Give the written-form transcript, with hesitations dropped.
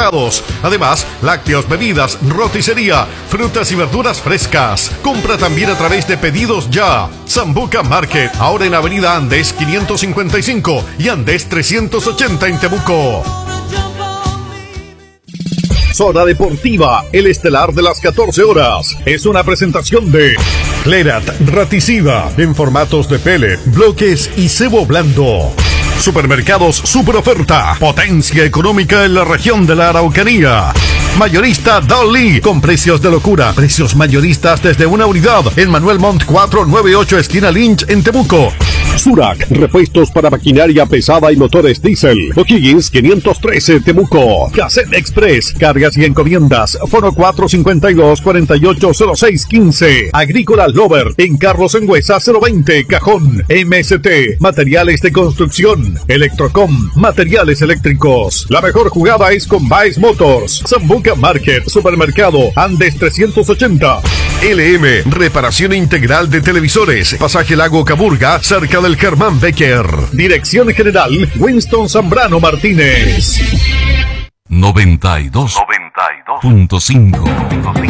importados. Además, lácteos, bebidas, roticería, frutas y verduras frescas. Compra también a través de Pedidos Ya. Sambuca Market, ahora en Avenida Andes 555 y Andes 380 en Temuco. Zona Deportiva, el estelar de las 14 horas. Es una presentación de Clerat Raticida en formatos de pellet, bloques y cebo blando. Supermercados Super Oferta, potencia económica en la región de la Araucanía. Mayorista Dolly, con precios de locura. Precios mayoristas desde una unidad en Manuel Montt 498 esquina Lynch en Temuco. Surac, repuestos para maquinaria pesada y motores diésel. O'Higgins 513 Temuco. Cassette Express, cargas y encomiendas. Foro 452-480615. Agrícola Lover, en Carlos Engüesa 020 Cajón. MST, materiales de construcción. Electrocom, materiales eléctricos. La mejor jugada es con Baez Motors. Sambuca Market, Supermercado Andes 380. LM, reparación integral de televisores. Pasaje Lago Caburga, cerca del Germán Becker. Dirección General Winston Zambrano Martínez. 92.5